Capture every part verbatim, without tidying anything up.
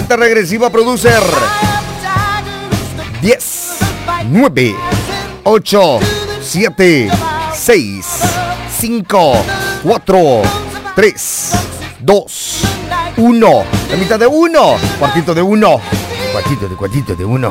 cuenta regresiva, producer. diez, nueve, ocho, siete, seis, cinco, cuatro, tres, dos, uno. La mitad de uno. Cuartito de uno. Cuartito de cuartito de uno.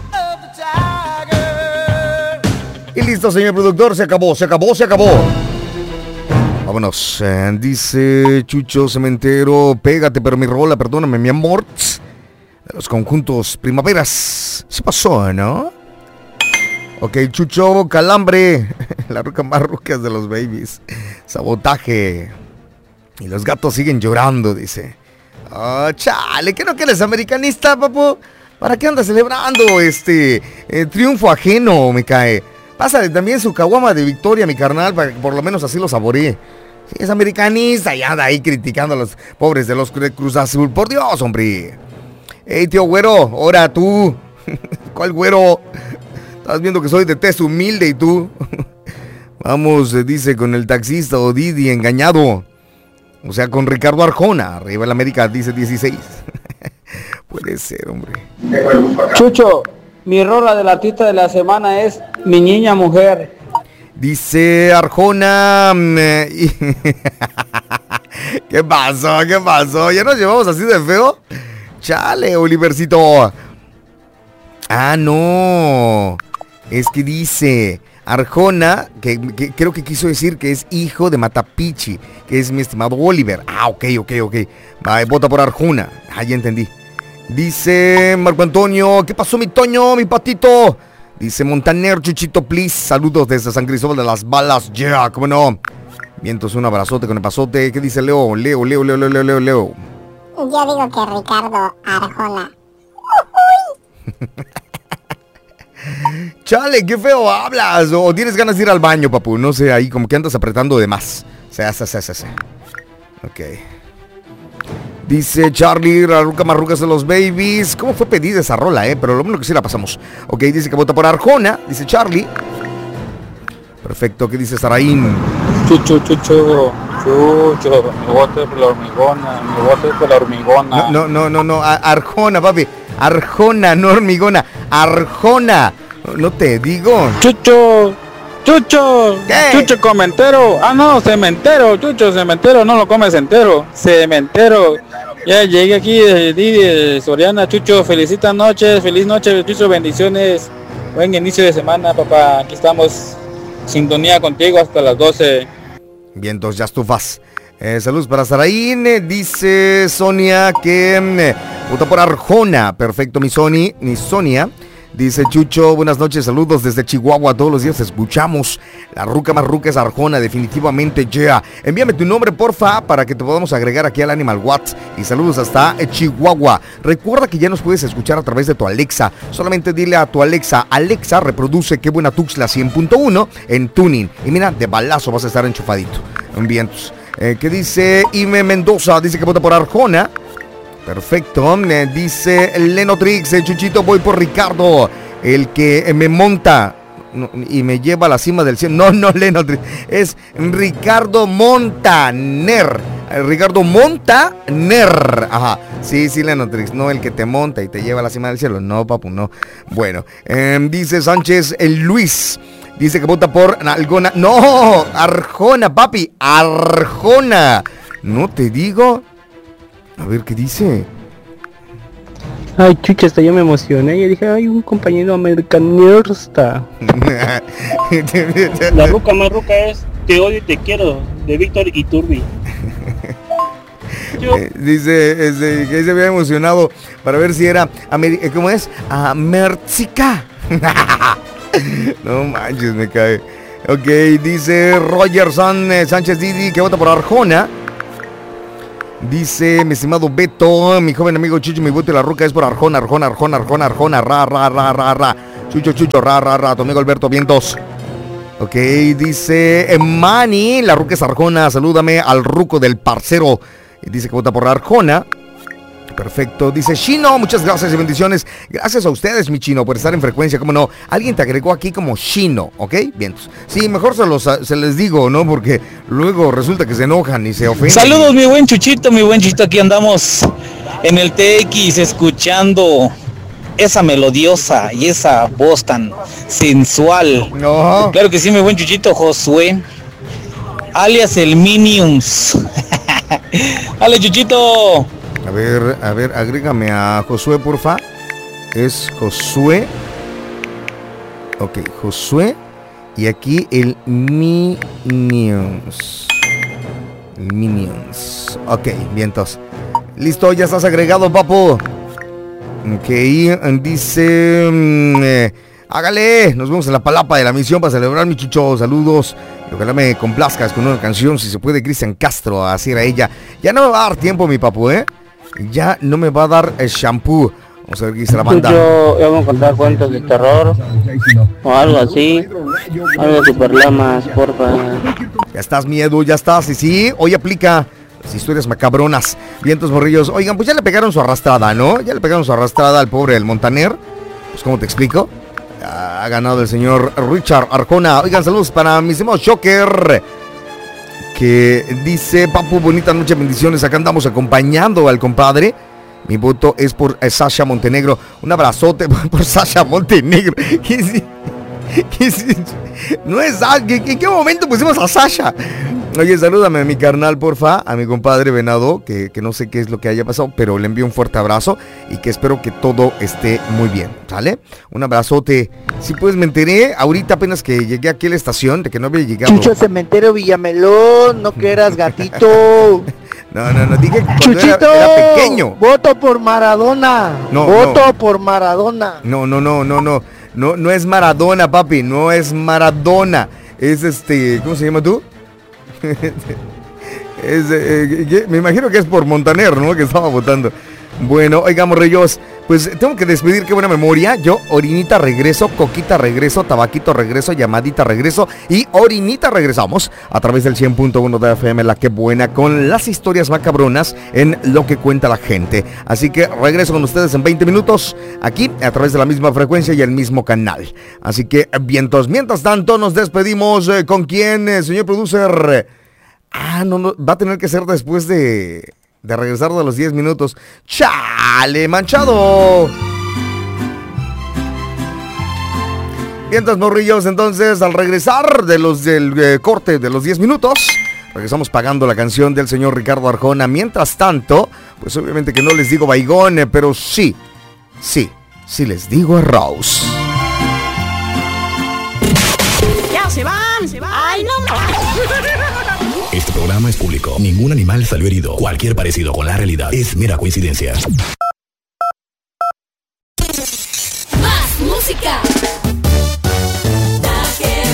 Y listo, señor productor. Se acabó, se acabó, se acabó. Vámonos. Eh, dice Chucho Cementero. Pégate, pero mi rola, perdóname, mi amor. De los conjuntos Primaveras. Se pasó, ¿no? Ok, Chucho, Calambre. La ruca más rucas de los babies. Sabotaje. Y los gatos siguen llorando, dice. Oh, chale, ¿qué no que eres americanista, papu? ¿Para qué andas celebrando este eh, triunfo ajeno, me cae? Pásale también su caguama de victoria, mi carnal, para que por lo menos así lo saboree. Sí, es americanista y anda ahí criticando a los pobres de los Cruz Azul. Por Dios, hombre. Ey, tío güero, ahora tú. ¿Cuál güero? Estás viendo que soy de tez humilde y tú. Vamos, dice, con el taxista o Didi engañado. O sea, con Ricardo Arjona. Arriba el América dice dieciséis. Puede ser, hombre. Chucho, mi rola del artista de la semana es Mi Niña Mujer. Dice Arjona. ¿Qué pasó? ¿Qué pasó? ¿Ya nos llevamos así de feo? Chale, Olivercito. Ah, no. Es que dice Arjona, que, que creo que quiso decir que es hijo de Matapichi, que es mi estimado Oliver. Ah, ok, ok, ok. Va, vota por Arjona. Ah, ya entendí. Dice Marco Antonio, ¿qué pasó, mi Toño, mi patito? Dice Montaner, Chuchito, please. Saludos desde San Cristóbal de las Balas. Yeah, cómo no. Vientos, un abrazote con el pasote. ¿Qué dice Leo? Leo, Leo, Leo, Leo, Leo, Leo. Yo digo que Ricardo Arjona. Chale, qué feo hablas. O tienes ganas de ir al baño, papu. No sé, ahí como que andas apretando de más. Se hace, se hace, se hace. Ok. Dice Charlie, la ruca más rucas de los babies. ¿Cómo fue pedida esa rola, eh? Pero lo menos que sí la pasamos. Ok, dice que vota por Arjona. Dice Charlie. Perfecto, ¿qué dice Saraín? Chucho, chucho, chucho. Mi bote por la hormigona. Mi bote por la hormigona. No, no, no, no. Arjona, papi. Arjona, no hormigona. Arjona. No te digo. Chucho. Chucho, ¿qué? Chucho comentero. Ah, no, cementero. Chucho, cementero, no lo comes entero. Cementero. Ya llegué aquí de, de, de Soriana. Chucho, felicitas noches, feliz noche, Chucho, bendiciones. Buen inicio de semana, papá. Aquí estamos, sintonía contigo hasta las doce. Bien, entonces ya estufas. Eh, saludos para Saraín. Eh, dice Sonia que eh, vota por Arjona. Perfecto, mi Sony, mi Sonia. Dice Chucho, buenas noches, saludos desde Chihuahua, todos los días escuchamos. La ruca más ruca es Arjona, definitivamente, yeah. Envíame tu nombre, porfa, para que te podamos agregar aquí al Animal Watts. Y saludos hasta Chihuahua. Recuerda que ya nos puedes escuchar a través de tu Alexa. Solamente dile a tu Alexa, Alexa, reproduce Qué Buena Tuxtla cien punto uno en Tuning. Y mira, de balazo vas a estar enchufadito. En vientos. Eh, ¿Qué dice Ime Mendoza? Dice que vota por Arjona. Perfecto, eh, dice Lenotrix, eh, Chuchito, voy por Ricardo, el que eh, me monta no, y me lleva a la cima del cielo. No, no, Lenotrix, es Ricardo Montaner, eh, Ricardo Montaner, ajá, sí, sí, Lenotrix, no el que te monta y te lleva a la cima del cielo, no, papu, no. Bueno, eh, dice Sánchez, el Luis, dice que vota por Algona, no, Arjona, papi, Arjona, no te digo. A ver, ¿qué dice? Ay, chucha, hasta yo me emocioné. Y dije, ay, un compañero americanista. La ruca más ruca es Te odio y te quiero, de Víctor Iturbi. Eh, dice, este, que se había emocionado para ver si era, Ameri- ¿cómo es? Amerzica. No manches, me cae. Ok, dice Roger San, eh, Sánchez Didi, que vota por Arjona. Dice mi estimado Beto, mi joven amigo Chucho, mi voto y la ruca es por Arjona, Arjona, Arjona, Arjona, Arjona, ra, ra, ra, ra, ra. Chucho, Chucho, ra, ra, ra, tu amigo Alberto Vientos. Ok, dice Manny, la ruca es Arjona, salúdame al ruco del parcero. Y dice que vota por Arjona. Perfecto, dice Chino, muchas gracias y bendiciones. Gracias a ustedes, mi Chino, por estar en frecuencia, cómo no. Alguien te agregó aquí como Chino, ¿ok? Bien, sí, mejor se, los, se les digo, ¿no? Porque luego resulta que se enojan y se ofenden. Saludos, mi buen Chuchito, mi buen Chuchito, aquí andamos en el T X escuchando esa melodiosa y esa voz tan sensual. No. Claro que sí, mi buen Chuchito Josué, alias el Minions. ¡Ale, Chuchito! A ver, a ver, agrégame a Josué, porfa. Es Josué. Ok, Josué. Y aquí el Minions. El Minions. Ok, bien, entonces. Listo, ya estás agregado, papu. Ok, dice... Eh, hágale, nos vemos en la palapa de la misión para celebrar, mi Chucho. Saludos. Ojalá me complazcas con una canción, si se puede, Cristian Castro, así era ella. Ya no me va a dar tiempo, mi papu, ¿eh? Ya no me va a dar el shampoo. Vamos a ver qué dice la banda. Yo vamos a contar cuentos de terror o algo así. Algo de Super Lamas, porfa. Ya estás, miedo, ya estás. Y sí, hoy aplica las historias macabronas. Vientos, morrillos. Oigan, pues ya le pegaron su arrastrada, ¿no? Ya le pegaron su arrastrada al pobre del Montaner. Pues, ¿cómo te explico? Ha ganado el señor Richard Arjona. Oigan, saludos para mi estimado Shocker, que dice: Papu, bonita noche, bendiciones. Acá andamos acompañando al compadre. Mi voto es por eh, Sasha Montenegro. Un abrazote por, por Sasha Montenegro. ¿Qué es? ¿Qué es? No es alguien. ¿En qué momento pusimos a Sasha? Oye, salúdame a mi carnal, porfa, a mi compadre Venado, que, que no sé qué es lo que haya pasado, pero le envío un fuerte abrazo y que espero que todo esté muy bien, ¿sale? Un abrazote. Sí, pues me enteré ahorita apenas que llegué aquí a la estación de que no había llegado. Chucho Cementero Villamelón, no que eras gatito. No, no, no, dije que cuando Chuchito, era, era pequeño. Voto por Maradona. No, voto no. por Maradona. No, no, no, no, no. No, no es Maradona, papi, no es Maradona. Es este, ¿cómo se llama tú? es, eh, me imagino que es por Montaner, ¿no? Que estaba votando. Bueno, oigamos, Reyos, pues tengo que despedir, qué buena memoria. Yo, orinita regreso, coquita regreso, tabaquito regreso, llamadita regreso y orinita regresamos a través del cien punto uno de F M, la que buena, con las historias macabronas en lo que cuenta la gente. Así que regreso con ustedes en veinte minutos, aquí a través de la misma frecuencia y el mismo canal. Así que, vientos, mientras tanto nos despedimos, eh, ¿con quién, eh, señor producer? Ah, no, no, va a tener que ser después de... de regresar de los diez minutos. ¡Chale, manchado! Vientos, morrillos, entonces, al regresar de los del eh, corte de los diez minutos, regresamos pagando la canción del señor Ricardo Arjona. Mientras tanto, pues obviamente que no les digo baigón, eh, pero sí, sí, sí les digo a Rose. ¡Ya se van! ¡Se van! ¡Ay, no! Este programa es público. Ningún animal salió herido. Cualquier parecido con la realidad es mera coincidencia. Más música. La que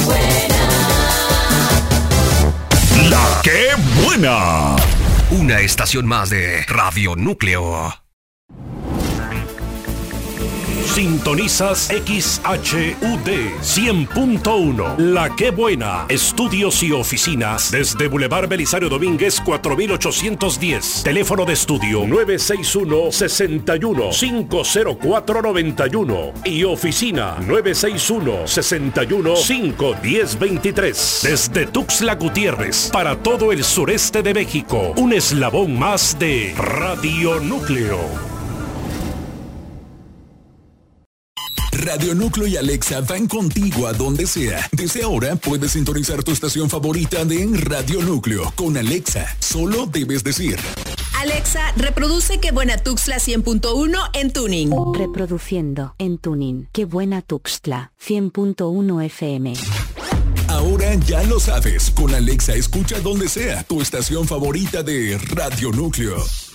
buena. La que buena. Una estación más de Radio Núcleo. Sintonizas X H U D cien punto uno. La que buena. Estudios y oficinas desde Boulevard Belisario Domínguez cuatro mil ochocientos diez. Teléfono de estudio nueve seis uno, seis uno, cinco cero cuatro, nueve uno y oficina nueve seis uno, seis uno, cinco uno cero, dos tres. Desde Tuxtla Gutiérrez para todo el sureste de México. Un eslabón más de Radio Núcleo. Radio Núcleo y Alexa van contigo a donde sea. Desde ahora puedes sintonizar tu estación favorita de Radio Núcleo con Alexa. Solo debes decir: Alexa, reproduce Qué Buena Tuxtla cien punto uno en Tuning. Reproduciendo en Tuning Qué Buena Tuxtla cien punto uno F M. Ahora ya lo sabes. Con Alexa escucha donde sea tu estación favorita de Radio Núcleo.